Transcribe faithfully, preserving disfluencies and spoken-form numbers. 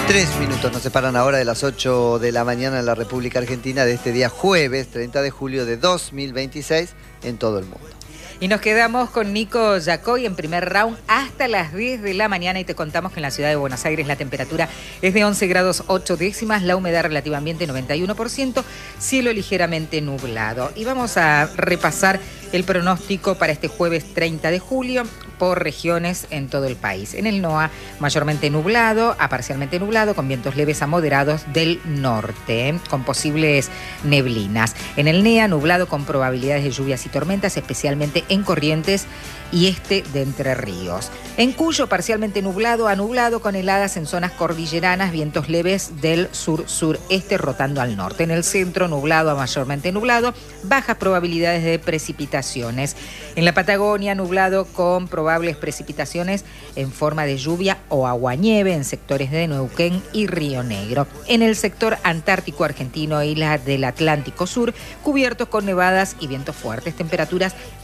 Tres minutos nos separan ahora de las ocho de la mañana en la República Argentina de este día jueves treinta de julio de dos mil veintiséis en todo el mundo. Y nos quedamos con Nico Yacoy en primer round hasta las diez de la mañana y te contamos que en la ciudad de Buenos Aires la temperatura es de once grados ocho décimas, la humedad relativa ambiente noventa y uno por ciento, cielo ligeramente nublado. Y vamos a repasar el pronóstico para este jueves treinta de julio por regiones en todo el país. En el N O A, mayormente nublado a parcialmente nublado, con vientos leves a moderados del norte, ¿eh? con posibles neblinas. En el N E A, nublado con probabilidades de lluvias y tormentas, especialmente en Corrientes y este de Entre Ríos. En Cuyo, parcialmente nublado a nublado, con heladas en zonas cordilleranas, vientos leves del sur-sureste rotando al norte. En el centro, nublado a mayormente nublado, bajas probabilidades de precipitaciones. En la Patagonia, nublado con probables precipitaciones en forma de lluvia o aguanieve en sectores de Neuquén y Río Negro. En el sector antártico argentino e islas del Atlántico Sur, cubiertos con nevadas y vientos fuertes, temperaturas